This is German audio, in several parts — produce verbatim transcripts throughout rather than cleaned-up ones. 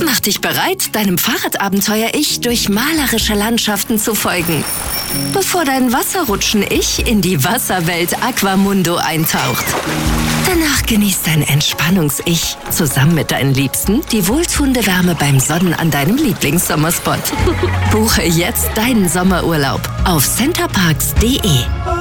Mach dich bereit, deinem Fahrradabenteuer-Ich durch malerische Landschaften zu folgen, bevor dein Wasserrutschen-Ich in die Wasserwelt Aquamundo eintaucht. Danach genießt dein Entspannungs-Ich zusammen mit deinen Liebsten die wohltuende Wärme beim Sonnen an deinem Lieblingssommerspot. Buche jetzt deinen Sommerurlaub auf centerparks punkt de.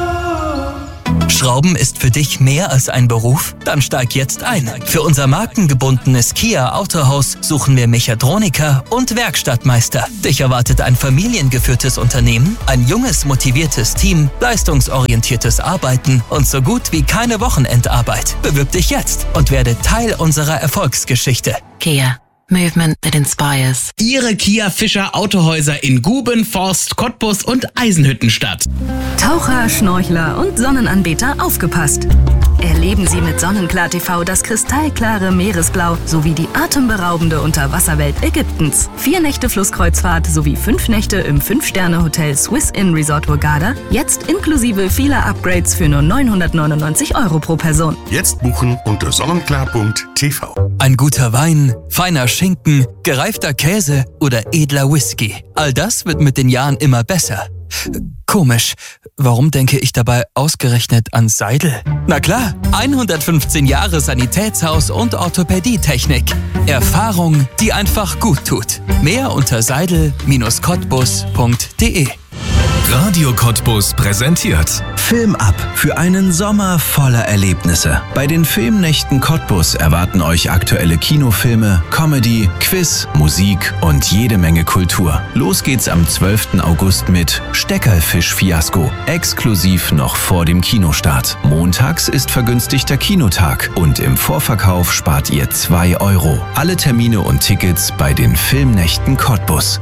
Schrauben ist für dich mehr als ein Beruf? Dann steig jetzt ein. Für unser markengebundenes Kia Autohaus suchen wir Mechatroniker und Werkstattmeister. Dich erwartet ein familiengeführtes Unternehmen, ein junges, motiviertes Team, leistungsorientiertes Arbeiten und so gut wie keine Wochenendarbeit. Bewirb dich jetzt und werde Teil unserer Erfolgsgeschichte. Kia. Movement that inspires. Ihre Kia Fischer Autohäuser in Guben, Forst, Cottbus und Eisenhüttenstadt. Taucher, Schnorchler und Sonnenanbeter aufgepasst. Erleben Sie mit Sonnenklar T V das kristallklare Meeresblau sowie die atemberaubende Unterwasserwelt Ägyptens. Vier Nächte Flusskreuzfahrt sowie fünf Nächte im Fünf-Sterne-Hotel Swiss Inn Resort Hurghada. Jetzt inklusive vieler Upgrades für nur neunhundertneunundneunzig Euro pro Person. Jetzt buchen unter sonnenklar punkt t v. Ein guter Wein, feiner Schinken, gereifter Käse oder edler Whisky. All das wird mit den Jahren immer besser. Komisch, warum denke ich dabei ausgerechnet an Seidel? Na klar, hundertfünfzehn Jahre Sanitätshaus und Orthopädietechnik. Erfahrung, die einfach gut tut. Mehr unter seidel Bindestrich cottbus punkt de. Radio Cottbus präsentiert Film ab für einen Sommer voller Erlebnisse. Bei den Filmnächten Cottbus erwarten euch aktuelle Kinofilme, Comedy, Quiz, Musik und jede Menge Kultur. Los geht's am zwölften August mit Steckerfisch-Fiasko, exklusiv noch vor dem Kinostart. Montags ist vergünstigter Kinotag und im Vorverkauf spart ihr zwei Euro. Alle Termine und Tickets bei den Filmnächten Cottbus.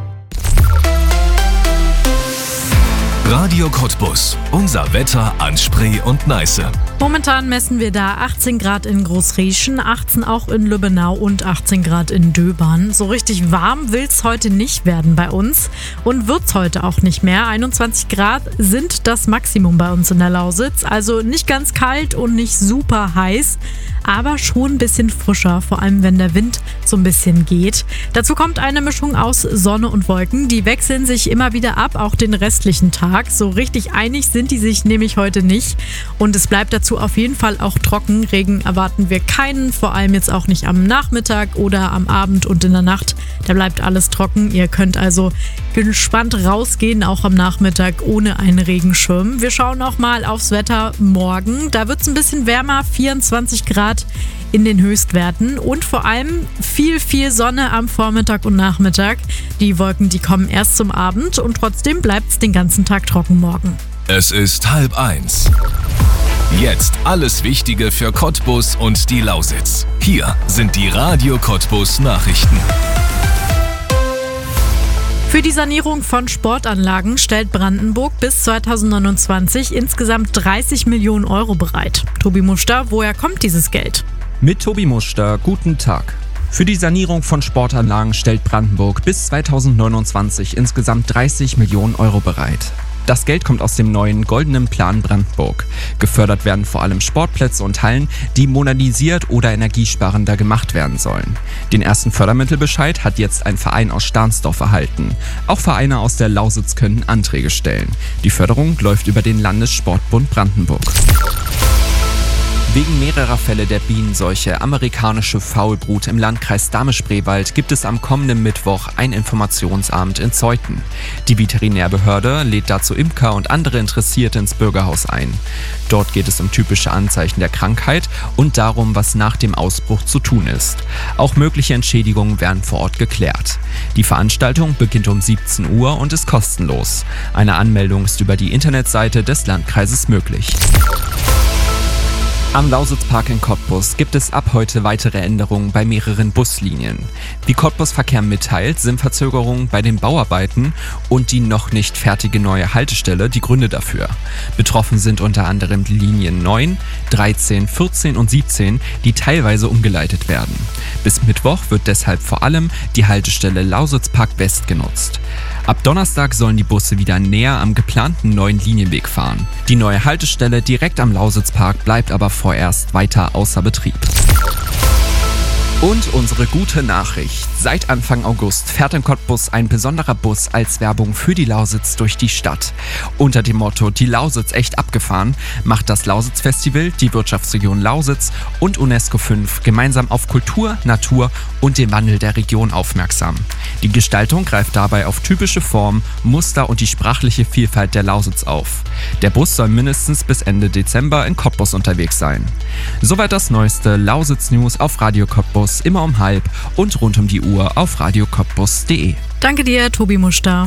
Radio Cottbus. Unser Wetter an Spree und Neiße. Momentan messen wir da achtzehn Grad in Großrieschen, achtzehn auch in Lübbenau und achtzehn Grad in Döbern. So richtig warm will es heute nicht werden bei uns und wird es heute auch nicht mehr. einundzwanzig Grad sind das Maximum bei uns in der Lausitz. Also nicht ganz kalt und nicht super heiß, aber schon ein bisschen frischer, vor allem wenn der Wind so ein bisschen geht. Dazu kommt eine Mischung aus Sonne und Wolken. Die wechseln sich immer wieder ab, auch den restlichen Tag. So richtig einig sind die sich nämlich heute nicht. Und es bleibt dazu auf jeden Fall auch trocken. Regen erwarten wir keinen, vor allem jetzt auch nicht am Nachmittag oder am Abend und in der Nacht. Da bleibt alles trocken. Ihr könnt also gespannt rausgehen, auch am Nachmittag ohne einen Regenschirm. Wir schauen auch mal aufs Wetter morgen. Da wird es ein bisschen wärmer, vierundzwanzig Grad in den Höchstwerten und vor allem viel, viel Sonne am Vormittag und Nachmittag. Die Wolken, die kommen erst zum Abend und trotzdem bleibt es den ganzen Tag trocken morgen. Es ist halb eins. Jetzt alles Wichtige für Cottbus und die Lausitz. Hier sind die Radio Cottbus Nachrichten. Für die Sanierung von Sportanlagen stellt Brandenburg bis zweitausendneunundzwanzig insgesamt dreißig Millionen Euro bereit. Tobi Muster, woher kommt dieses Geld? Mit Tobi Muster, guten Tag. Für die Sanierung von Sportanlagen stellt Brandenburg bis zweitausendneunundzwanzig insgesamt dreißig Millionen Euro bereit. Das Geld kommt aus dem neuen Goldenen Plan Brandenburg. Gefördert werden vor allem Sportplätze und Hallen, die modernisiert oder energiesparender gemacht werden sollen. Den ersten Fördermittelbescheid hat jetzt ein Verein aus Stahnsdorf erhalten. Auch Vereine aus der Lausitz können Anträge stellen. Die Förderung läuft über den Landessportbund Brandenburg. Wegen mehrerer Fälle der Bienenseuche amerikanische Faulbrut im Landkreis Dahme-Spreewald gibt es am kommenden Mittwoch ein Informationsabend in Zeuthen. Die Veterinärbehörde lädt dazu Imker und andere Interessierte ins Bürgerhaus ein. Dort geht es um typische Anzeichen der Krankheit und darum, was nach dem Ausbruch zu tun ist. Auch mögliche Entschädigungen werden vor Ort geklärt. Die Veranstaltung beginnt um siebzehn Uhr und ist kostenlos. Eine Anmeldung ist über die Internetseite des Landkreises möglich. Am Lausitzpark in Cottbus gibt es ab heute weitere Änderungen bei mehreren Buslinien. Wie Cottbus Verkehr mitteilt, sind Verzögerungen bei den Bauarbeiten und die noch nicht fertige neue Haltestelle die Gründe dafür. Betroffen sind unter anderem die Linien neun, dreizehn, vierzehn und siebzehn, die teilweise umgeleitet werden. Bis Mittwoch wird deshalb vor allem die Haltestelle Lausitzpark West genutzt. Ab Donnerstag sollen die Busse wieder näher am geplanten neuen Linienweg fahren. Die neue Haltestelle direkt am Lausitzpark bleibt aber vorerst weiter außer Betrieb. Und unsere gute Nachricht. Seit Anfang August fährt in Cottbus ein besonderer Bus als Werbung für die Lausitz durch die Stadt. Unter dem Motto "Die Lausitz echt abgefahren" macht das Lausitz-Festival, die Wirtschaftsregion Lausitz und UNESCO fünf gemeinsam auf Kultur, Natur und den Wandel der Region aufmerksam. Die Gestaltung greift dabei auf typische Formen, Muster und die sprachliche Vielfalt der Lausitz auf. Der Bus soll mindestens bis Ende Dezember in Cottbus unterwegs sein. Soweit das neueste Lausitz-News auf Radio Cottbus, immer um halb und rund um die Uhr auf radio cottbus punkt de. Danke dir, Tobi Muster.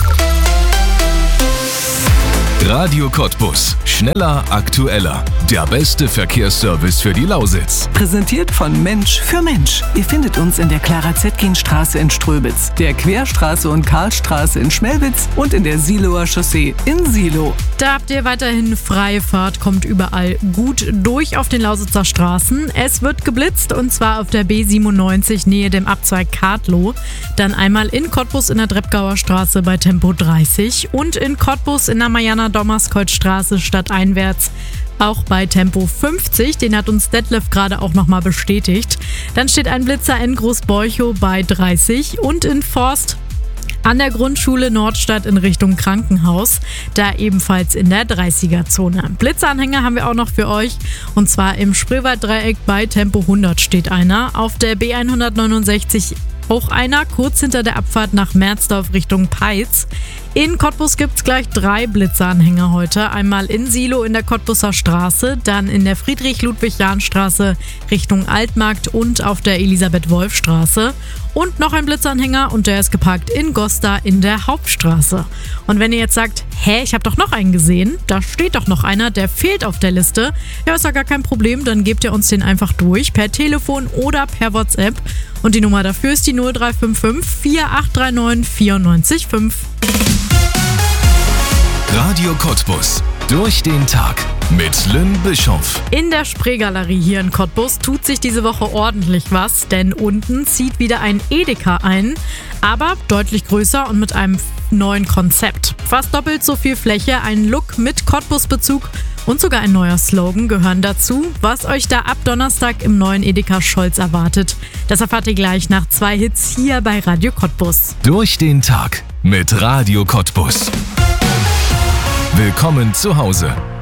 Radio Cottbus. Schneller, aktueller. Der beste Verkehrsservice für die Lausitz. Präsentiert von Mensch für Mensch. Ihr findet uns in der Clara-Zetkin-Straße in Ströbitz, der Querstraße und Karlstraße in Schmelwitz und in der Siloer Chaussee in Silo. Da habt ihr weiterhin freie Fahrt, kommt überall gut durch auf den Lausitzer Straßen. Es wird geblitzt und zwar auf der B siebenundneunzig nähe dem Abzweig Kadlow. Dann einmal in Cottbus in der Dreppgauer Straße bei Tempo dreißig und in Cottbus in der Mariana-Dommerskreuz-Straße stadteinwärts auch bei Tempo fünfzig. Den hat uns Detlef gerade auch nochmal bestätigt. Dann steht ein Blitzer in Großborchow bei dreißig und in Forst an der Grundschule Nordstadt in Richtung Krankenhaus, da ebenfalls in der dreißiger-Zone. Blitzanhänger haben wir auch noch für euch und zwar im Spreewalddreieck bei Tempo hundert steht einer, auf der B hundertneunundsechzig auch einer, kurz hinter der Abfahrt nach Merzdorf Richtung Peitz. In Cottbus gibt es gleich drei Blitzeranhänger heute. Einmal in Silo in der Cottbuser Straße, dann in der Friedrich-Ludwig-Jahn-Straße Richtung Altmarkt und auf der Elisabeth-Wolf-Straße. Und noch ein Blitzanhänger und der ist geparkt in Gosta in der Hauptstraße. Und wenn ihr jetzt sagt, hä, ich habe doch noch einen gesehen, da steht doch noch einer, der fehlt auf der Liste. Ja, ist ja gar kein Problem, dann gebt ihr uns den einfach durch, per Telefon oder per WhatsApp. Und die Nummer dafür ist die null drei fünf fünf vier acht drei neun vier neun fünf. Radio Cottbus. Durch den Tag mit Lynn Bischoff. In der Spreegalerie hier in Cottbus tut sich diese Woche ordentlich was, denn unten zieht wieder ein Edeka ein, aber deutlich größer und mit einem neuen Konzept. Fast doppelt so viel Fläche, ein Look mit Cottbus-Bezug und sogar ein neuer Slogan gehören dazu. Was euch da ab Donnerstag im neuen Edeka Scholz erwartet, das erfahrt ihr gleich nach zwei Hits hier bei Radio Cottbus. Durch den Tag mit Radio Cottbus. Willkommen zu Hause.